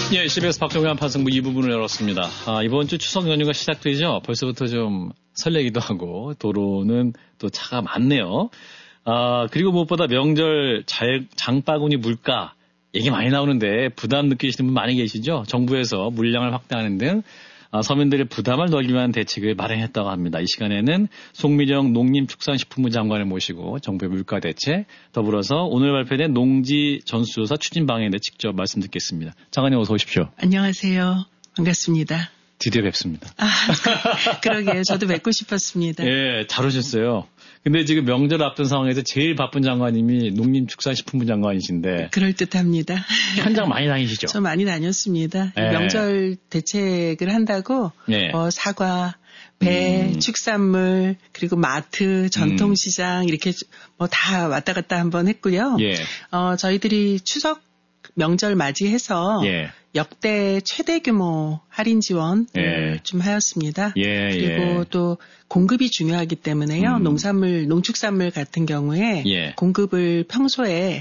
예, CBS 박종현 판승부 2부분을 열었습니다. 이번 주 추석 연휴가 시작되죠. 벌써부터 좀 설레기도 하고 도로는 또 차가 많네요. 그리고 무엇보다 명절 장바구니 물가 얘기 많이 나오는데 부담 느끼시는 분 많이 계시죠. 정부에서 물량을 확대하는 등 서민들의 부담을 덜기 위한 대책을 마련했다고 합니다. 이 시간에는 송미정 농림축산식품부 장관을 모시고 정부의 물가 대책, 더불어서 오늘 발표된 농지 전수조사 추진 방향에 대해 직접 말씀 듣겠습니다. 장관님 어서 오십시오. 안녕하세요. 반갑습니다. 드디어 뵙습니다. 그러게요. 저도 뵙고 싶었습니다. 예, 잘 오셨어요. 근데 지금 명절 앞둔 상황에서 제일 바쁜 장관님이 농림축산식품부 장관이신데. 그럴듯합니다. 현장 많이 다니시죠? 저 많이 다녔습니다. 예. 명절 대책을 한다고 예. 사과, 배, 축산물, 그리고 마트, 전통시장 이렇게 다 왔다 갔다 한번 했고요. 예. 저희들이 추석 명절 맞이해서 예. 역대 최대 규모 할인 지원 좀 하였습니다. 예, 그리고 또 공급이 중요하기 때문에요. 농축산물 같은 경우에 예. 공급을 평소에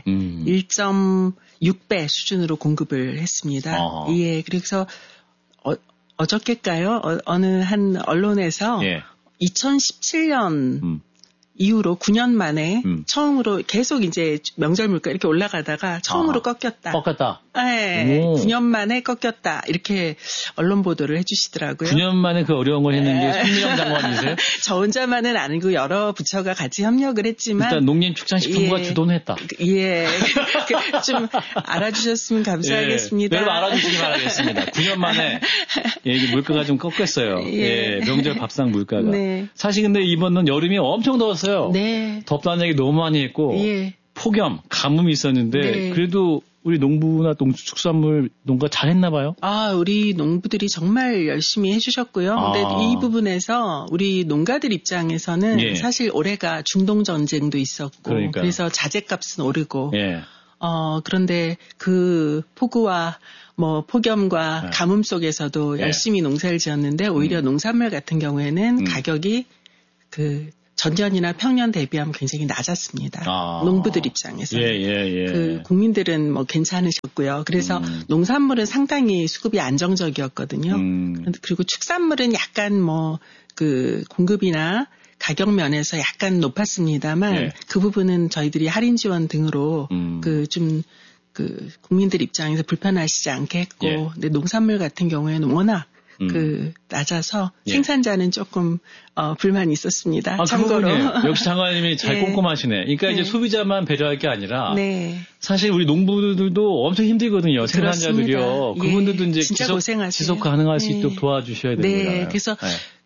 1.6배 수준으로 공급을 했습니다. 예, 그래서 어저께일까요? 어느 한 언론에서 2017년 이후로 9년 만에 처음으로 계속 이제 명절 물가 이렇게 올라가다가 처음으로 꺾였다. 네, 9년 만에 꺾였다. 이렇게 언론 보도를 해주시더라고요. 9년 만에 그 어려운 걸 했는 게 송미정 장관이세요? 저 혼자만은 아니고 여러 부처가 같이 협력을 했지만 일단 농림축산식품부가 주도는 했다. 예, 좀 알아주셨으면 감사하겠습니다. 여러분 알아주시기 바라겠습니다. 9년 만에 이게 물가가 좀 꺾였어요. 예, 명절 밥상 물가가. 네. 사실 근데 이번은 여름이 엄청 더웠어요. 네. 덥다는 얘기 너무 많이 했고 폭염, 가뭄이 있었는데 그래도 우리 농부나 농축산물 농가 잘했나 봐요? 우리 농부들이 정말 열심히 해주셨고요. 근데 이 부분에서 우리 농가들 입장에서는 사실 올해가 중동 전쟁도 있었고 그래서 자재값은 오르고 그런데 그 폭우와 폭염과 가뭄 속에서도 열심히 농사를 지었는데 오히려 농산물 같은 경우에는 가격이 전년이나 평년 대비하면 굉장히 낮았습니다. 농부들 입장에서는. 국민들은 괜찮으셨고요. 그래서 농산물은 상당히 수급이 안정적이었거든요. 그리고 축산물은 약간 공급이나 가격 면에서 약간 높았습니다만 그 부분은 저희들이 할인 지원 등으로 국민들 입장에서 불편하시지 않게 했고 근데 농산물 같은 경우에는 워낙 낮아서 생산자는 조금 불만이 있었습니다. 참고로 역시 장관님이 잘 꼼꼼하시네. 그러니까 이제 소비자만 배려할 게 아니라 사실 우리 농부들도 엄청 힘들거든요. 생산자들이요. 그분들도 이제 지속 가능할 수 있도록 도와주셔야 됩니다. 그래서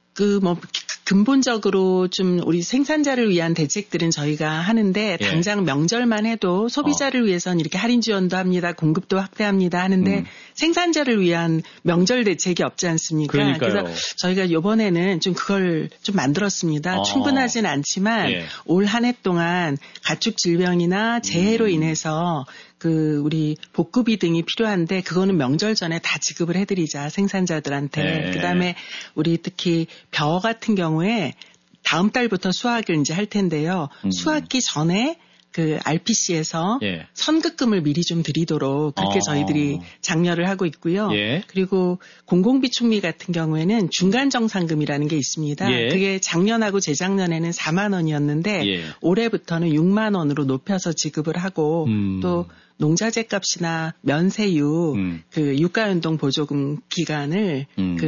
근본적으로 좀 우리 생산자를 위한 대책들은 저희가 하는데 당장 명절만 해도 소비자를 위해서는 이렇게 할인 지원도 합니다. 공급도 확대합니다 하는데 생산자를 위한 명절 대책이 없지 않습니까? 그러니까요. 그래서 저희가 이번에는 좀 그걸 좀 만들었습니다. 충분하진 않지만 올 한 해 동안 가축 질병이나 재해로 인해서 우리 복구비 등이 필요한데 그거는 명절 전에 다 지급을 해드리자 생산자들한테. 그다음에 우리 특히 벼 같은 경우에 다음 달부터 수확을 이제 할 텐데요. 수확기 전에 RPC에서 선급금을 미리 좀 드리도록 그렇게 저희들이 장려를 하고 있고요. 그리고 공공비축미 같은 경우에는 중간정산금이라는 게 있습니다. 그게 작년하고 재작년에는 4만 원이었는데 올해부터는 6만 원으로 높여서 지급을 하고 또 농자재 값이나 면세유, 유가연동 보조금 기간을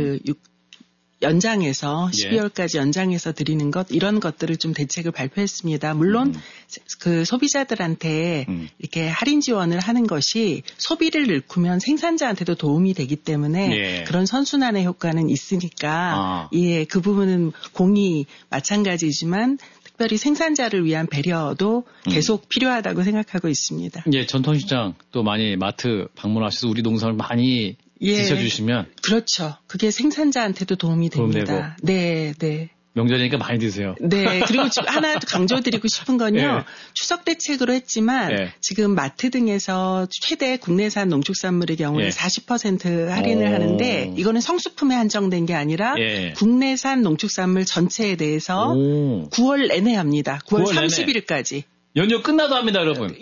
연장해서 12월까지 연장해서 드리는 것 이런 것들을 좀 대책을 발표했습니다. 물론 소비자들한테 이렇게 할인 지원을 하는 것이 소비를 늘리면 생산자한테도 도움이 되기 때문에 그런 선순환의 효과는 있으니까 그 부분은 공이 마찬가지지만 특별히 생산자를 위한 배려도 계속 필요하다고 생각하고 있습니다. 전통시장 또 많이 마트 방문하셔서 우리 농산을 많이 드셔주시면 그렇죠. 그게 생산자한테도 도움이 됩니다. 네. 명절이니까 많이 드세요. 네. 그리고 하나 강조드리고 싶은 건요. 추석 대책으로 했지만 지금 마트 등에서 최대 국내산 농축산물의 경우에 40% 할인을 하는데 이거는 성수품에 한정된 게 아니라 국내산 농축산물 전체에 대해서 9월 내내 합니다. 9월 30일까지. 연휴 끝나도 합니다, 여러분.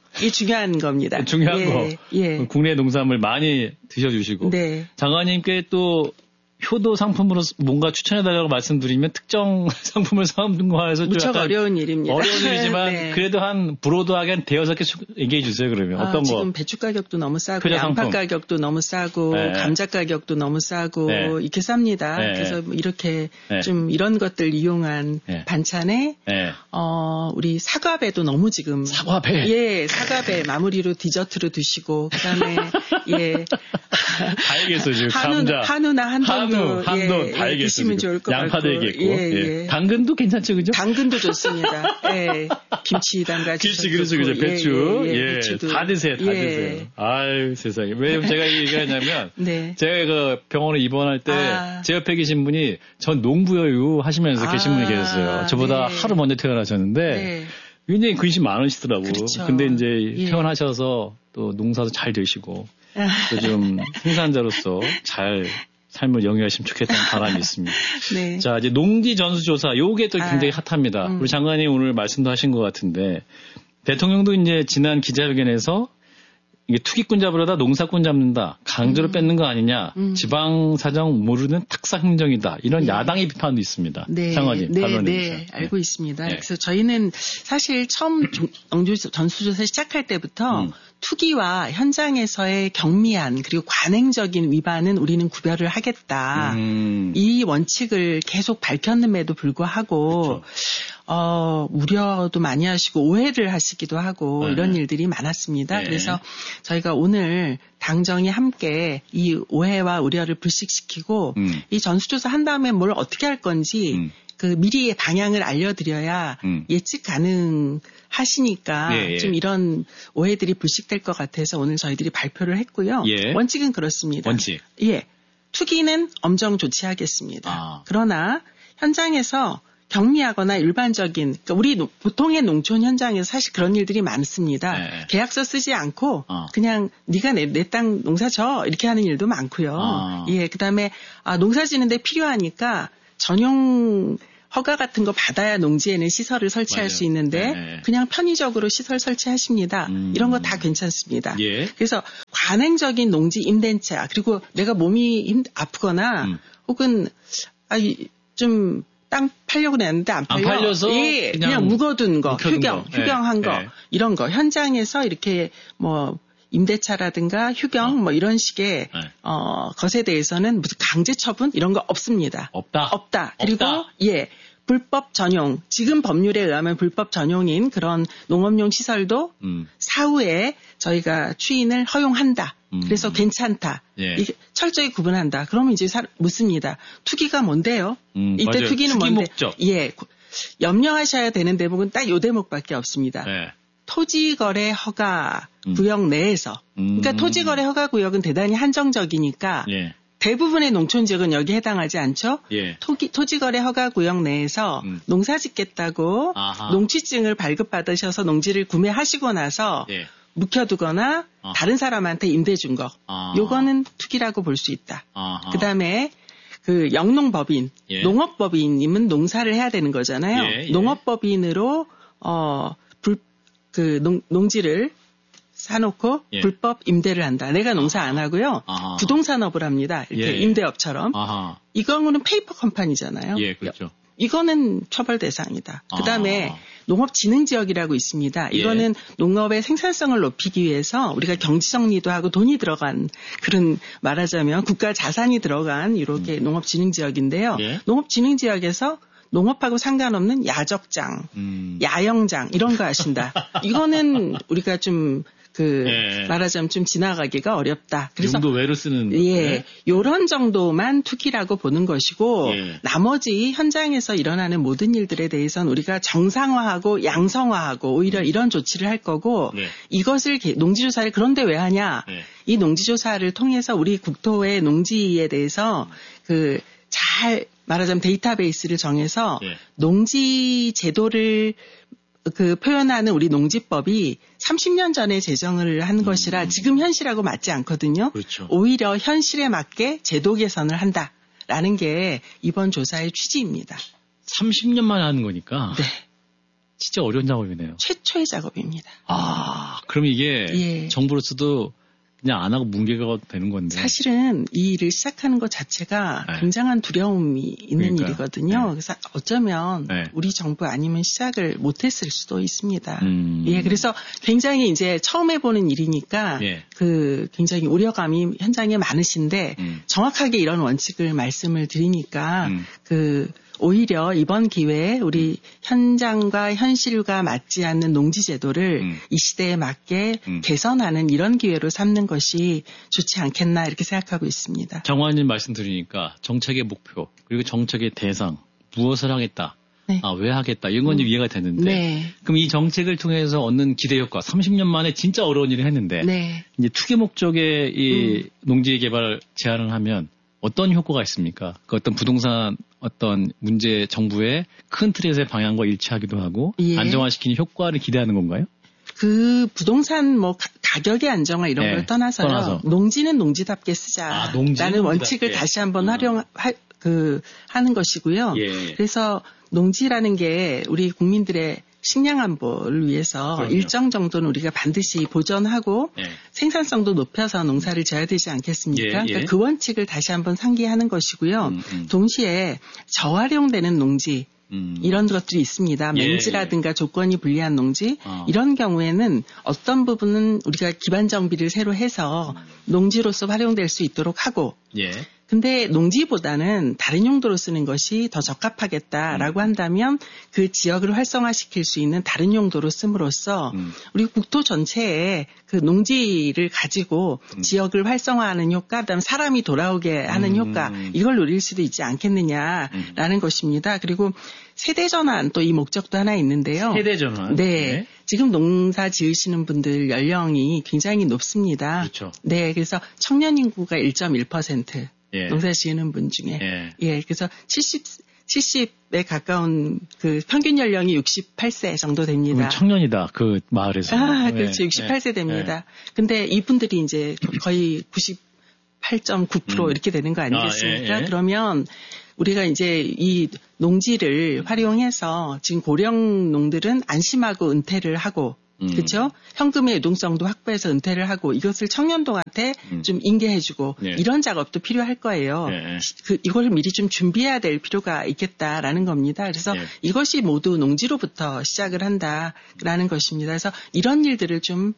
이게 중요한 겁니다. 중요한 거. 예. 국내 농산물 많이 드셔주시고. 네. 장관님께 또 효도 상품으로 뭔가 추천해달라고 말씀드리면 특정 상품을 사은거해서 무척 어려운 일입니다. 어려운 일이지만 네. 그래도 한 브로드하게 한 대여섯 개 얘기해 주세요. 그러면 어떤 거? 지금 배추 가격도 너무 싸고 양파 상품. 가격도 너무 싸고 네. 감자 가격도 너무 싸고 네. 이렇게 쌉니다. 네. 그래서 이렇게 네. 좀 이런 것들 이용한 네. 반찬에 네. 우리 사과배도 너무 지금 사과배 예 사과배 마무리로 디저트로 드시고 그다음에 예 다 얘기했어 지금 감자 한우나 한돈 한돈 다 얘기했어 드시면 좋을 것 같고 양파도 얘기했고 예. 당근도 괜찮죠 그죠? 당근도 좋습니다. 예. 김치 담가주셔도 그렇죠 그죠 배추 배추도. 다 드세요 다 드세요. 아유 세상에 왜 제가 이 얘기하냐면 네. 제가 그 병원에 입원할 때 제 옆에 계신 분이 전 농부여유 하시면서 계신 분이 계셨어요. 저보다 네. 하루 먼저 태어나셨는데 네. 굉장히 근심 많으시더라고. 그렇죠. 근데 이제 퇴원하셔서 또 농사도 잘 되시고 또 좀 생산자로서 잘 삶을 영위하시면 좋겠다는 바람이 있습니다. 네. 자, 이제 농지 전수조사, 요게 또 굉장히 핫합니다. 우리 장관님 오늘 말씀도 하신 것 같은데, 대통령도 이제 지난 기자회견에서 이게 투기꾼 잡으려다 농사꾼 잡는다, 강제로 뺏는 거 아니냐, 지방 사정 모르는 특사 행정이다, 이런 야당의 비판도 있습니다. 네. 장관님, 네, 알고 있습니다. 네. 그래서 저희는 사실 처음 농지 전수조사 시작할 때부터 투기와 현장에서의 경미한 그리고 관행적인 위반은 우리는 구별을 하겠다. 이 원칙을 계속 밝혔음에도 불구하고 그렇죠. 우려도 많이 하시고 오해를 하시기도 하고 이런 일들이 많았습니다. 네. 그래서 저희가 오늘 당정이 함께 이 오해와 우려를 불식시키고 이 전수조사 한 다음에 뭘 어떻게 할 건지 그 미리의 방향을 알려드려야 예측 가능하시니까 예, 예. 좀 이런 오해들이 불식될 것 같아서 오늘 저희들이 발표를 했고요. 예. 원칙은 그렇습니다. 원칙. 예. 투기는 엄정 조치하겠습니다. 그러나 현장에서 경미하거나 일반적인 그러니까 우리 보통의 농촌 현장에서 사실 그런 일들이 많습니다. 네. 계약서 쓰지 않고 그냥 네가 내 땅 농사 져 이렇게 하는 일도 많고요. 예, 그다음에 농사 지는데 필요하니까 전용 허가 같은 거 받아야 농지에는 시설을 설치할 맞아요. 수 있는데 네. 그냥 편의적으로 시설 설치하십니다. 이런 거 다 괜찮습니다. 예. 그래서 관행적인 농지 임대차 그리고 내가 몸이 아프거나 혹은 좀 땅 팔려고 했는데 안 팔려서 예, 그냥 묵어둔 거, 휴경한 거 네. 이런 거 현장에서 이렇게 뭐 임대차라든가 휴경 뭐 이런 식의 것에 대해서는 무슨 강제 처분 이런 거 없습니다. 없다. 그리고 예. 불법 전용, 지금 법률에 의하면 불법 전용인 그런 농업용 시설도 사후에 저희가 추인을 허용한다. 그래서 괜찮다. 예. 이게 철저히 구분한다. 그러면 이제 묻습니다. 투기가 뭔데요? 이때 맞아요. 투기는 투기 뭔데? 목적. 예. 염려하셔야 되는 대목은 딱 요 대목밖에 없습니다. 네. 토지거래 허가 구역 내에서. 그러니까 토지거래 허가 구역은 대단히 한정적이니까 예. 대부분의 농촌 지역은 여기 해당하지 않죠. 예. 토지거래 허가 구역 내에서 농사 짓겠다고 농취증을 발급받으셔서 농지를 구매하시고 나서 예. 묵혀두거나 다른 사람한테 임대 준 거. 요거는 투기라고 볼 수 있다. 그다음에 그 영농법인, 예. 농업법인이면 농사를 해야 되는 거잖아요. 예, 예. 농업법인으로 농지를 사놓고 예. 불법 임대를 한다. 내가 농사 안 하고요. 부동산업을 합니다. 이렇게 예. 임대업처럼. 이거는 페이퍼 컴퍼니잖아요. 예, 그렇죠. 이거는 처벌 대상이다. 그다음에 농업진흥지역이라고 있습니다. 이거는 농업의 생산성을 높이기 위해서 우리가 경지정리도 하고 돈이 들어간 그런 말하자면 국가 자산이 들어간 이렇게 농업진흥지역인데요. 예. 농업진흥지역에서 농업하고 상관없는 야적장, 야영장 이런 거 하신다. 이거는 우리가 좀 예. 말하자면 좀 지나가기가 어렵다. 그래서 용도 외로 쓰는 예, 요런 정도만 투기라고 보는 것이고 예. 나머지 현장에서 일어나는 모든 일들에 대해서는 우리가 정상화하고 양성화하고 오히려 이런 조치를 할 거고 예. 이것을 농지조사를 그런데 왜 하냐? 예. 이 농지조사를 통해서 우리 국토의 농지에 대해서 잘 말하자면 데이터베이스를 정해서 예. 농지 제도를 표현하는 우리 농지법이 30년 전에 제정을 한 것이라 지금 현실하고 맞지 않거든요. 그렇죠. 오히려 현실에 맞게 제도 개선을 한다라는 게 이번 조사의 취지입니다. 30년 만에 하는 거니까. 네. 진짜 어려운 작업이네요. 최초의 작업입니다. 그럼 이게 정부로서도 그냥 안 하고 뭉개가 되는 건데. 사실은 이 일을 시작하는 것 자체가 굉장한 두려움이 있는 일이거든요. 그래서 어쩌면 우리 정부 아니면 시작을 못했을 수도 있습니다. 그래서 굉장히 이제 처음 해보는 일이니까 그 굉장히 우려감이 현장에 많으신데 정확하게 이런 원칙을 말씀을 드리니까 오히려 이번 기회에 우리 현장과 현실과 맞지 않는 농지 제도를 이 시대에 맞게 개선하는 이런 기회로 삼는 것이 좋지 않겠나 이렇게 생각하고 있습니다. 정화님 말씀 드리니까 정책의 목표 그리고 정책의 대상 무엇을 하겠다. 왜 하겠다. 이런 건 이해가 되는데 그럼 이 정책을 통해서 얻는 기대 효과 30년 만에 진짜 어려운 일을 했는데 이제 투기 목적의 이 농지 개발 제한을 하면 어떤 효과가 있습니까? 그 어떤 부동산 어떤 문제 정부의 큰 틀에서의 방향과 일치하기도 하고 안정화시키는 효과를 기대하는 건가요? 그 부동산 뭐 가격의 안정화 이런 걸 떠나서요. 농지는 농지답게 쓰자라는 원칙을 다시 한번 하는 것이고요. 그래서 농지라는 게 우리 국민들의 식량 안보를 위해서 일정 정도는 우리가 반드시 보존하고 생산성도 높여서 농사를 지어야 되지 않겠습니까? 그러니까 그 원칙을 다시 한번 상기하는 것이고요. 동시에 저활용되는 농지 이런 것들이 있습니다. 맹지라든가 조건이 불리한 농지 이런 경우에는 어떤 부분은 우리가 기반 정비를 새로 해서 농지로서 활용될 수 있도록 하고 근데 농지보다는 다른 용도로 쓰는 것이 더 적합하겠다라고 한다면 그 지역을 활성화시킬 수 있는 다른 용도로 씀으로써 우리 국토 전체에 그 농지를 가지고 지역을 활성화하는 효과, 그다음에 사람이 돌아오게 하는 효과 이걸 노릴 수도 있지 않겠느냐라는 것입니다. 그리고 세대 전환 또 이 목적도 하나 있는데요. 세대 전환. 네. 지금 농사 지으시는 분들 연령이 굉장히 높습니다. 그렇죠. 네. 그래서 청년 인구가 1.1%. 농사 지으는 분 중에. 그래서 70에 가까운 그 평균 연령이 68세 정도 됩니다. 청년이다. 그 마을에서. 그렇죠. 68세 됩니다. 근데 이분들이 이제 거의 98.9% 이렇게 되는 거 아니겠습니까? 그러면 우리가 이제 이 농지를 활용해서 지금 고령 농들은 안심하고 은퇴를 하고 그렇죠? 현금의 유동성도 확보해서 은퇴를 하고 이것을 청년동한테 좀 인계해주고 이런 작업도 필요할 거예요. 이걸 미리 좀 준비해야 될 필요가 있겠다라는 겁니다. 그래서 이것이 모두 농지로부터 시작을 한다라는 것입니다. 그래서 이런 일들을 좀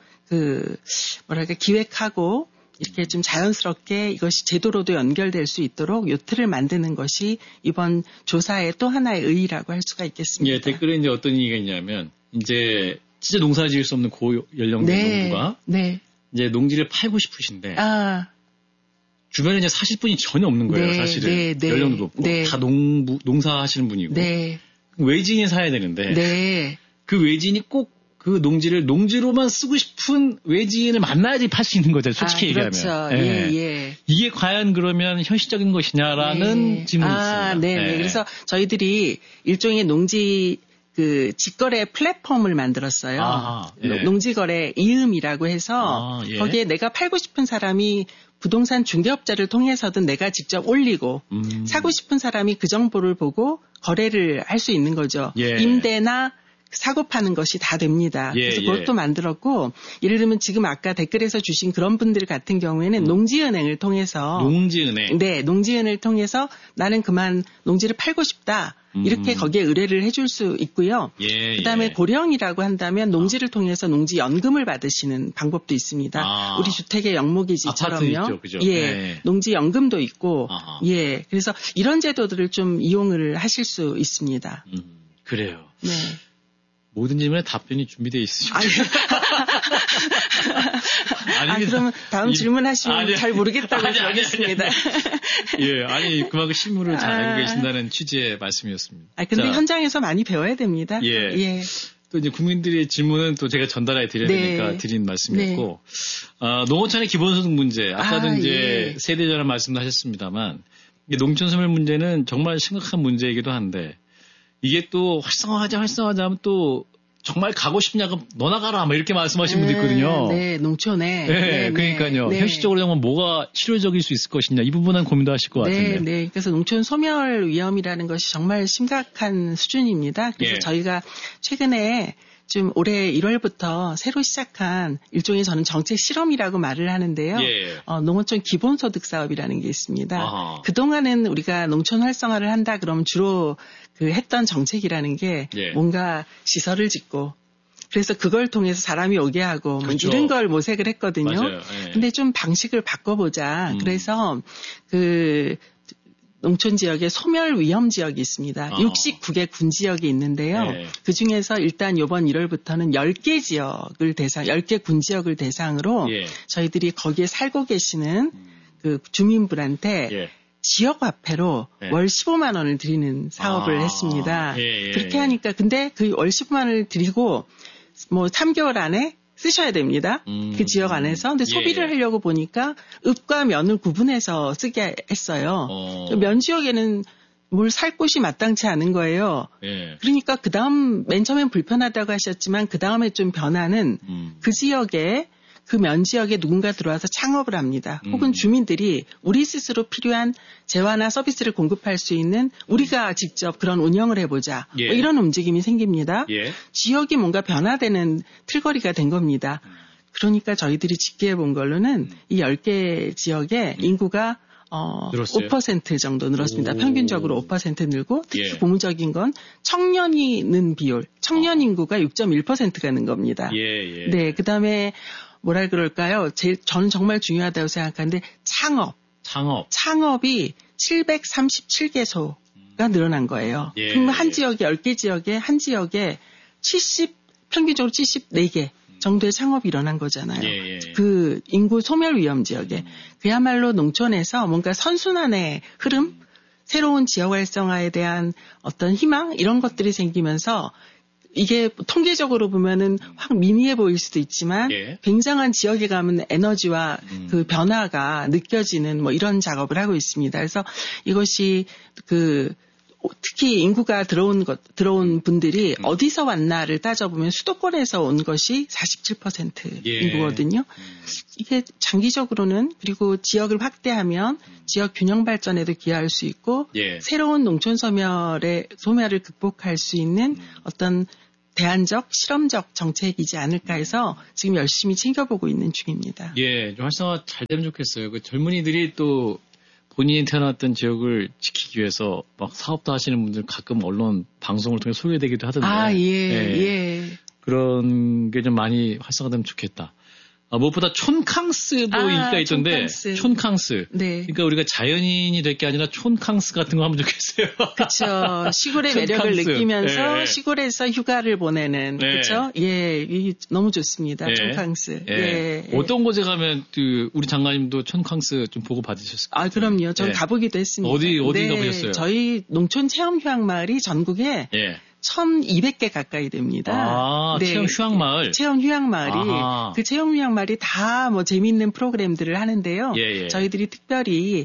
기획하고 이렇게 좀 자연스럽게 이것이 제도로도 연결될 수 있도록 요틀을 만드는 것이 이번 조사의 또 하나의 의의라고 할 수가 있겠습니다. 댓글에 이제 어떤 얘기가 있냐면 이제 진짜 농사 지을 수 없는 고연령대 농부가 이제 농지를 팔고 싶으신데 주변에 이제 사실 분이 전혀 없는 거예요. 사실은 연령도 높고 다 농사하시는 분이고 외지인이 사야 되는데 그 외지인이 꼭 그 농지를 농지로만 쓰고 싶은 외지인을 만나야지 팔 수 있는 거죠. 솔직히 얘기하면. 그렇죠. 이게 과연 그러면 현실적인 것이냐라는 질문이 있습니다. 그래서 저희들이 일종의 농지 그 직거래 플랫폼을 만들었어요. 농지거래 이음이라고 해서 거기에 내가 팔고 싶은 사람이 부동산 중개업자를 통해서든 내가 직접 올리고 사고 싶은 사람이 그 정보를 보고 거래를 할 수 있는 거죠. 임대나 사고 파는 것이 다 됩니다. 그래서 그것도 만들었고 예를 들면 지금 아까 댓글에서 주신 그런 분들 같은 경우에는 농지은행을 통해서 농지은행을 통해서 나는 그만 농지를 팔고 싶다. 이렇게 거기에 의뢰를 해줄 수 있고요. 그다음에 고령이라고 한다면 농지를 통해서 농지연금을 받으시는 방법도 있습니다. 우리 주택의 영목이지처럼요. 농지연금도 있고 그래서 이런 제도들을 좀 이용을 하실 수 있습니다. 그래요. 모든 질문에 답변이 준비되어 있으시죠? 그러면 다음 질문하시면 잘 모르겠다고 하겠습니다. 그만큼 실무를 잘 알고 계신다는 취지의 말씀이었습니다. 근데 현장에서 많이 배워야 됩니다. 또 이제 국민들의 질문은 또 제가 전달해 드려야 되니까 드린 말씀이었고, 농어촌의 기본소득 문제, 아까도 이제 세대 전환 말씀도 하셨습니다만, 농촌소멸 문제는 정말 심각한 문제이기도 한데, 이게 또 활성화하자 하면 또 정말 가고 싶냐, 그럼 너나 가라, 뭐 이렇게 말씀하시는 분도 있거든요. 네, 농촌에. 네, 그러니까요. 네. 현실적으로 정말 뭐가 실효적일 수 있을 것이냐, 이 부분은 고민도 하실 것 같은데. 네. 그래서 농촌 소멸 위험이라는 것이 정말 심각한 수준입니다. 그래서 저희가 최근에 좀 올해 1월부터 새로 시작한 일종의 저는 정책 실험이라고 말을 하는데요. 농어촌 기본소득 사업이라는 게 있습니다. 아하. 그동안은 우리가 농촌 활성화를 한다 그러면 주로 했던 정책이라는 게 뭔가 시설을 짓고 그래서 그걸 통해서 사람이 오게 하고 그렇죠. 이런 걸 모색을 했거든요. 근데 좀 방식을 바꿔보자. 그래서 농촌 지역에 소멸 위험 지역이 있습니다. 69개 군 지역이 있는데요. 그중에서 일단 이번 1월부터는 10개 지역을 10개 군 지역을 대상으로 저희들이 거기에 살고 계시는 그 주민분한테 지역 화폐로 월 15만 원을 드리는 사업을 했습니다. 그렇게 하니까 근데 그 월 15만 원을 드리고 뭐 3개월 안에 쓰셔야 됩니다. 그 지역 안에서. 근데 소비를 하려고 보니까 읍과 면을 구분해서 쓰게 했어요. 면 지역에는 뭘 살 곳이 마땅치 않은 거예요. 그러니까 그 다음 맨 처음엔 불편하다고 하셨지만 그 다음에 좀 변화는 그 지역에 그 면 지역에 누군가 들어와서 창업을 합니다. 혹은 주민들이 우리 스스로 필요한 재화나 서비스를 공급할 수 있는 우리가 직접 그런 운영을 해보자. 뭐 이런 움직임이 생깁니다. 지역이 뭔가 변화되는 틀거리가 된 겁니다. 그러니까 저희들이 집계해 본 걸로는 이 10개 지역에 인구가 5% 정도 늘었습니다. 평균적으로 5% 늘고 특히 고무적인 건 청년이 는 비율, 청년 인구가 6.1%가 는 겁니다. 네, 그다음에 뭐라 그럴까요? 저는 정말 중요하다고 생각하는데 창업이 737개소가 늘어난 거예요. 그럼 한 지역에 10개 지역에 한 지역에 평균적으로 74개 정도의 창업이 일어난 거잖아요. 그 인구 소멸 위험 지역에 그야말로 농촌에서 뭔가 선순환의 흐름, 새로운 지역 활성화에 대한 어떤 희망 이런 것들이 생기면서 이게 통계적으로 보면은 확 미미해 보일 수도 있지만 굉장한 지역에 가면 에너지와 그 변화가 느껴지는 뭐 이런 작업을 하고 있습니다. 그래서 이것이 특히 인구가 들어온 분들이 어디서 왔나를 따져보면 수도권에서 온 것이 47% 인구거든요. 이게 장기적으로는 그리고 지역을 확대하면 지역 균형 발전에도 기여할 수 있고 새로운 농촌 소멸을 극복할 수 있는 어떤 대안적, 실험적 정책이지 않을까 해서 지금 열심히 챙겨보고 있는 중입니다. 좀 활성화 잘 되면 좋겠어요. 그 젊은이들이 또 본인이 태어났던 지역을 지키기 위해서 막 사업도 하시는 분들 가끔 언론 방송을 통해 소개되기도 하던데. 그런 게 좀 많이 활성화되면 좋겠다. 무엇보다 촌캉스도 인기가 있던데. 촌캉스. 그러니까 우리가 자연인이 될 게 아니라 촌캉스 같은 거 하면 좋겠어요. 그렇죠. 시골의 매력을 느끼면서 시골에서 휴가를 보내는. 그렇죠? 이게 너무 좋습니다. 촌캉스. 어떤 곳에 가면 우리 장관님도 촌캉스 좀 보고 받으셨을까요? 그럼요. 전 가보기도 했습니다. 어디 가보셨어요? 저희 농촌 체험 휴양마을이 전국에 1,200개 가까이 됩니다. 체험 휴양마을? 체험 휴양마을이, 그 체험 휴양마을이 다 뭐 재미있는 프로그램들을 하는데요. 저희들이 특별히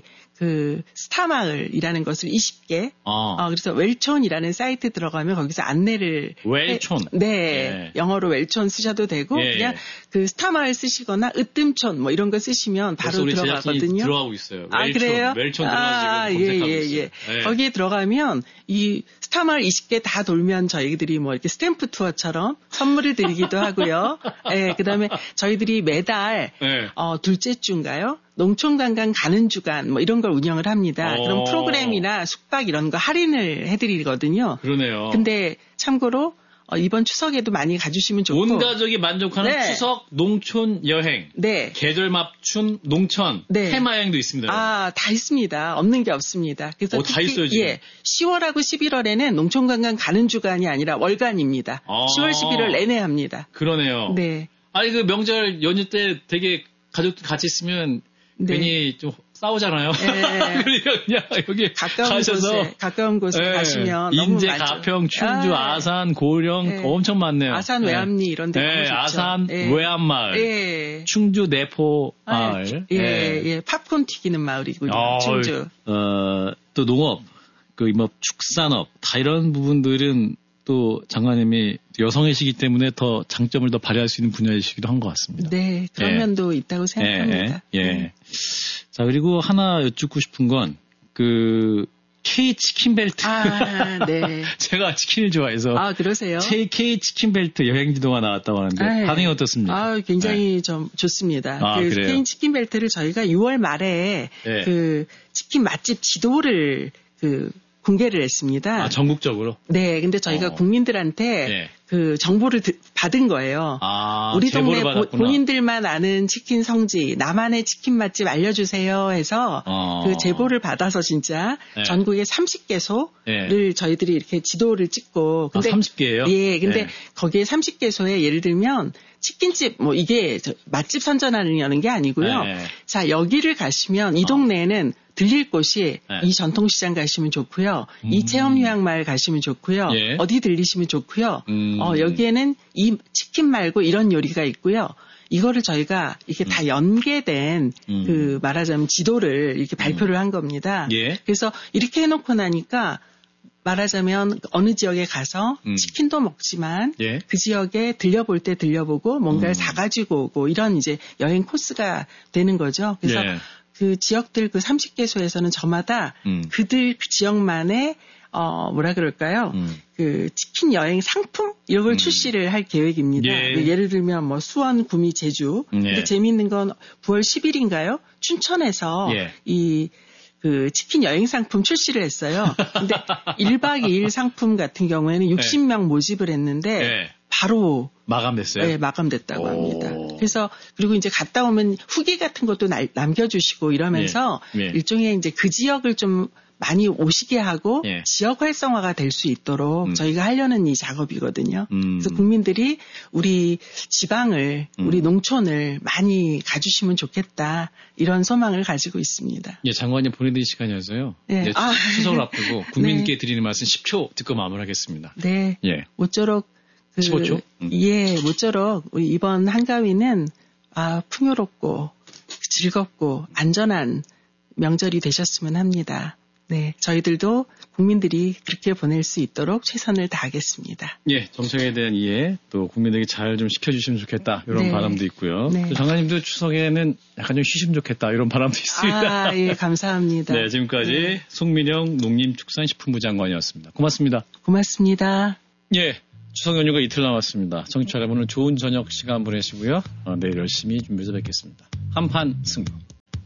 스타마을이라는 것을 20개, 그래서 웰촌이라는 사이트 들어가면 거기서 안내를. 웰촌? 영어로 웰촌 쓰셔도 되고, 그냥 스타마을 쓰시거나 으뜸촌 뭐 이런 거 쓰시면 바로 들어가거든요. 들어가고 있어요. 그래요? 웰촌 들어가시고 검색하고 있어요. 거기에 들어가면 이 스타마을 20개 다 돌면 저희들이 뭐 이렇게 스탬프 투어처럼 선물을 드리기도 하고요. 그다음에 저희들이 매달 둘째 주인가요? 농촌관광 가는 주간 뭐 이런 걸 운영을 합니다. 그럼 프로그램이나 숙박 이런 거 할인을 해드리거든요. 그러네요. 근데 참고로 이번 추석에도 많이 가주시면 좋고. 온 가족이 만족하는 추석 농촌 여행. 계절 맞춘 농촌 테마 여행도 있습니다. 다 있습니다. 없는 게 없습니다. 그래서 다 있어요, 지금. 10월하고 11월에는 농촌관광 가는 주간이 아니라 월간입니다. 10월, 11월 내내 합니다. 그러네요. 아니 그 명절 연휴 때 되게 가족들 같이 있으면 괜히 좀 싸우잖아요. 그러니까 그냥 여기 가까운 곳에 가시면 너무 인제, 가평, 충주, 아산, 고령 엄청 많네요. 아산 외암리 이런 데 너무 좋죠. 아산 외암마을, 충주 내포 마을. 팝콘 튀기는 마을이군요. 충주. 또 농업, 그 임업, 축산업 다 이런 부분들은 또 장관님이 여성이시기 때문에 더 장점을 더 발휘할 수 있는 분야이시기도 한 것 같습니다. 네, 그런 예. 면도 있다고 생각합니다. 예. 자, 그리고 하나 여쭙고 싶은 건 K 치킨 벨트. 네. 제가 치킨을 좋아해서. 그러세요? K 치킨 벨트 여행지도가 나왔다고 하는데 반응이 어떻습니까? 굉장히 좀 좋습니다. 그래요? K 치킨 벨트를 저희가 6월 말에 그 치킨 맛집 지도를 공개를 했습니다. 전국적으로? 네, 근데 저희가 국민들한테 그 정보를 받은 거예요. 우리 동네 본인들만 아는 치킨 성지, 나만의 치킨 맛집 알려주세요 해서 그 제보를 받아서 진짜 전국에 30개소를 저희들이 이렇게 지도를 찍고. 근데 30개예요? 예, 근데 거기에 30개소에 예를 들면 치킨집 이게 맛집 선전하는 게 아니고요. 자, 여기를 가시면 이 동네에는 들릴 곳이 이 전통시장 가시면 좋고요. 이 체험휴양마을 가시면 좋고요. 어디 들리시면 좋고요. 여기에는 이 치킨 말고 이런 요리가 있고요. 이거를 저희가 이렇게 다 연계된 그 말하자면 지도를 이렇게 발표를 한 겁니다. 그래서 이렇게 해놓고 나니까 말하자면 어느 지역에 가서 치킨도 먹지만 그 지역에 들려볼 때 들려보고 뭔가를 사가지고 오고 이런 이제 여행 코스가 되는 거죠. 그래서 그 지역들 그 30개소에서는 저마다 그들 그 지역만의 뭐라 그럴까요? 그 치킨 여행 상품 이런 걸 출시를 할 계획입니다. 예를 들면 뭐 수원, 구미, 제주. 근데 재미있는 건 9월 10일인가요? 춘천에서 그 치킨 여행 상품 출시를 했어요. 근데 1박 2일 상품 같은 경우에는 60명 모집을 했는데 바로 마감됐어요? 네, 마감됐다고 합니다. 그래서 그리고 이제 갔다 오면 후기 같은 것도 남겨주시고 이러면서 일종의 이제 그 지역을 좀 많이 오시게 하고 지역 활성화가 될 수 있도록 저희가 하려는 이 작업이거든요. 그래서 국민들이 우리 지방을, 우리 농촌을 많이 가주시면 좋겠다. 이런 소망을 가지고 있습니다. 장관님 보내드릴 시간이어서요. 추석을 앞두고 국민께 드리는 말씀 10초 듣고 마무리하겠습니다. 네. 모쪼록 15초? 모쪼록 우리 이번 한가위는 풍요롭고 즐겁고 안전한 명절이 되셨으면 합니다. 네, 저희들도 국민들이 그렇게 보낼 수 있도록 최선을 다하겠습니다. 정책에 대한 이해, 또 국민들에게 잘 좀 시켜주시면 좋겠다, 이런 바람도 있고요. 장관님도 추석에는 약간 좀 쉬시면 좋겠다, 이런 바람도 있습니다. 감사합니다. 네, 지금까지 송민영 농림축산식품부 장관이었습니다. 고맙습니다. 고맙습니다. 추석 연휴가 이틀 남았습니다. 청취자 여러분은 좋은 저녁 시간 보내시고요. 내일 열심히 준비해서 뵙겠습니다. 한판 승부.